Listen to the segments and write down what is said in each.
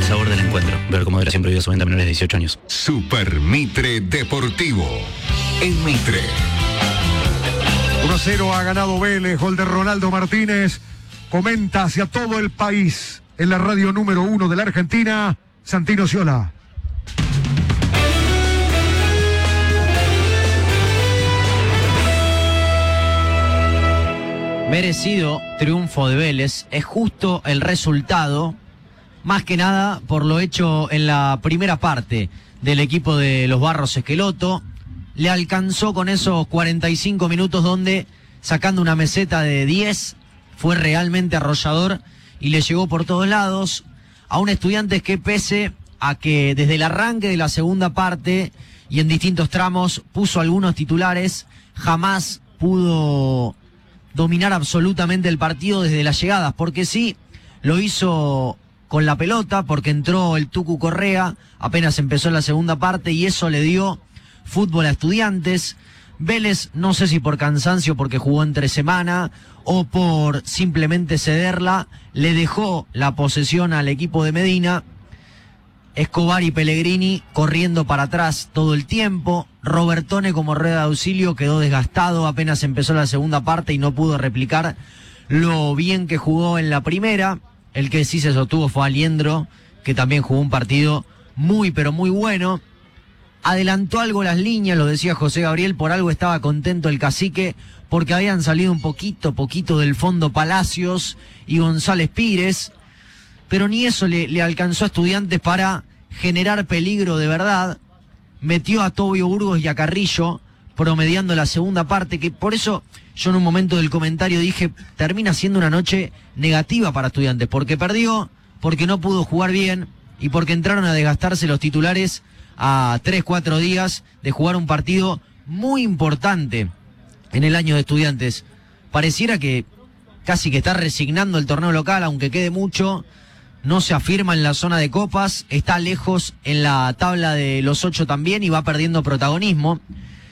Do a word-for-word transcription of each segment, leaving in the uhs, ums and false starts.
sabor del encuentro. Ver cómo era siempre vivido su venta a menores de dieciocho años. Super Mitre Deportivo. En Mitre. uno a cero ha ganado Vélez, gol de Ronaldo Martínez. Comenta hacia todo el país en la radio número uno de la Argentina, Santino Ciola. Merecido triunfo de Vélez, es justo el resultado, más que nada por lo hecho en la primera parte del equipo de los Barros Esqueloto. Le alcanzó con esos cuarenta y cinco minutos donde, sacando una meseta de diez, fue realmente arrollador y le llegó por todos lados a un Estudiantes que, pese a que desde el arranque de la segunda parte y en distintos tramos puso algunos titulares, jamás pudo dominar absolutamente el partido desde las llegadas, porque sí, lo hizo con la pelota, porque entró el Tucu Correa, apenas empezó la segunda parte, y eso le dio fútbol a Estudiantes. Vélez, no sé si por cansancio, porque jugó entre semana, o por simplemente cederla, le dejó la posesión al equipo de Medina. Escobar y Pellegrini corriendo para atrás todo el tiempo. Robertone como rueda de auxilio quedó desgastado, apenas empezó la segunda parte y no pudo replicar lo bien que jugó en la primera. El que sí se sostuvo fue Aliendro, que también jugó un partido muy pero muy bueno. Adelantó algo las líneas, lo decía José Gabriel, por algo estaba contento el cacique, porque habían salido un poquito, poquito del fondo Palacios y González Pires, pero ni eso le, le alcanzó a Estudiantes para generar peligro de verdad. Metió a Tobio Burgos y a Carrillo, promediando la segunda parte, que por eso yo en un momento del comentario dije, termina siendo una noche negativa para Estudiantes, porque perdió, porque no pudo jugar bien y porque entraron a desgastarse los titulares a tres, cuatro días de jugar un partido muy importante en el año de Estudiantes. Pareciera que casi que está resignando el torneo local, aunque quede mucho. No se afirma en la zona de copas, está lejos en la tabla de los ocho también y va perdiendo protagonismo.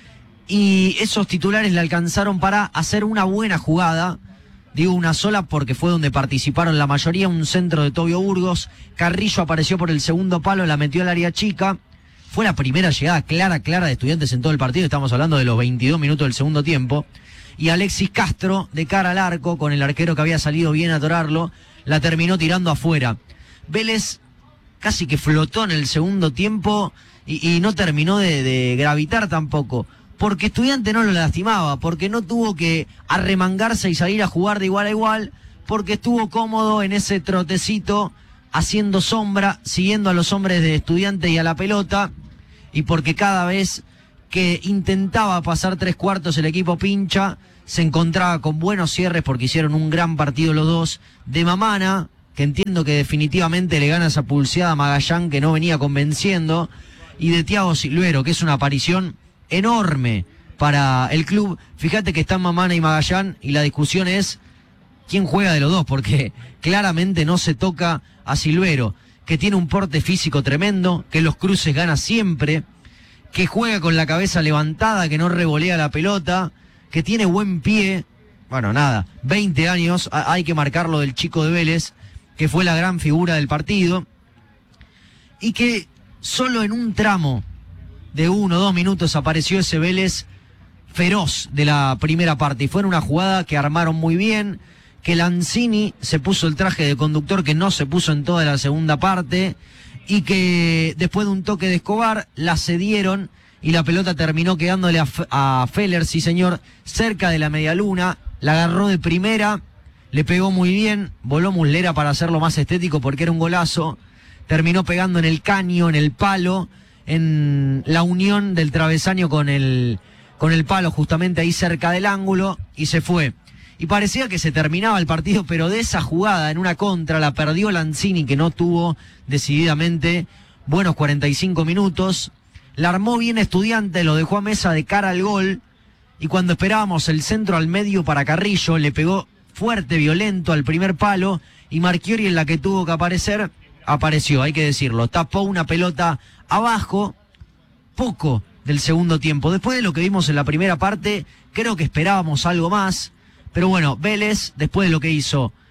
Y esos titulares le alcanzaron para hacer una buena jugada. Digo una sola porque fue donde participaron la mayoría, un centro de Tobio Burgos. Carrillo apareció por el segundo palo, la metió al área chica. Fue la primera llegada clara, clara de Estudiantes en todo el partido. Estamos hablando de los veintidós minutos del segundo tiempo. Y Alexis Castro, de cara al arco, con el arquero que había salido bien a atorarlo, la terminó tirando afuera. Vélez casi que flotó en el segundo tiempo y, y no terminó de, de gravitar tampoco. Porque Estudiante no lo lastimaba, porque no tuvo que arremangarse y salir a jugar de igual a igual, porque estuvo cómodo en ese trotecito, haciendo sombra, siguiendo a los hombres de Estudiante y a la pelota, y porque cada vez que intentaba pasar tres cuartos el equipo pincha, se encontraba con buenos cierres porque hicieron un gran partido los dos. De Mamana, que entiendo que definitivamente le gana esa pulseada a Magallán que no venía convenciendo, y de Thiago Silvero, que es una aparición enorme para el club. Fíjate que están Mamana y Magallán y la discusión es quién juega de los dos, porque claramente no se toca a Silvero, que tiene un porte físico tremendo, que los cruces gana siempre, que juega con la cabeza levantada, que no revolea la pelota, que tiene buen pie. Bueno, nada, veinte años, hay que marcarlo del chico de Vélez, que fue la gran figura del partido, y que solo en un tramo de uno o dos minutos apareció ese Vélez feroz de la primera parte, y fue en una jugada que armaron muy bien, que Lanzini se puso el traje de conductor que no se puso en toda la segunda parte, y que después de un toque de Escobar la cedieron y la pelota terminó quedándole a, F a Feller, sí señor, cerca de la medialuna, la agarró de primera, le pegó muy bien, voló Muslera para hacerlo más estético porque era un golazo, terminó pegando en el caño, en el palo, en la unión del travesaño con el, con el palo justamente ahí cerca del ángulo, y se fue. Y parecía que se terminaba el partido, pero de esa jugada en una contra la perdió Lanzini, que no tuvo decididamente buenos cuarenta y cinco minutos. La armó bien Estudiante, lo dejó a Mesa de cara al gol, y cuando esperábamos el centro al medio para Carrillo, le pegó fuerte, violento al primer palo, y Marchiori, en la que tuvo que aparecer, apareció, hay que decirlo. Tapó una pelota abajo, poco del segundo tiempo. Después de lo que vimos en la primera parte, creo que esperábamos algo más. Pero bueno, Vélez, después de lo que hizo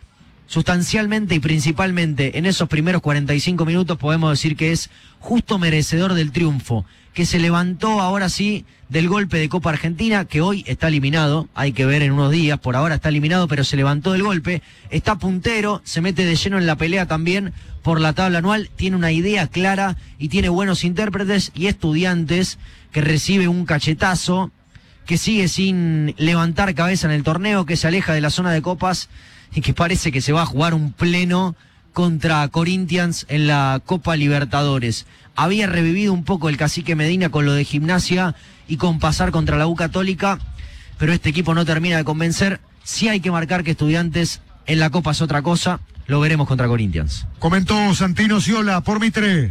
sustancialmente y principalmente en esos primeros cuarenta y cinco minutos podemos decir que es justo merecedor del triunfo, que se levantó ahora sí del golpe de Copa Argentina, que hoy está eliminado, hay que ver en unos días, por ahora está eliminado, pero se levantó del golpe, está puntero, se mete de lleno en la pelea también por la tabla anual, tiene una idea clara y tiene buenos intérpretes y Estudiantes que recibe un cachetazo, que sigue sin levantar cabeza en el torneo, que se aleja de la zona de copas y que parece que se va a jugar un pleno contra Corinthians en la Copa Libertadores. Había revivido un poco el cacique Medina con lo de Gimnasia y con pasar contra la U Católica, pero este equipo no termina de convencer. Sí hay que marcar que Estudiantes en la Copa es otra cosa, lo veremos contra Corinthians. Comentó Santino Sciola por Mitre.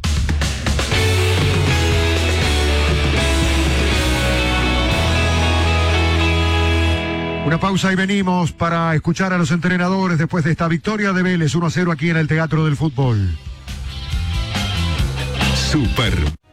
Una pausa y venimos para escuchar a los entrenadores después de esta victoria de Vélez uno a cero aquí en el Teatro del Fútbol. Super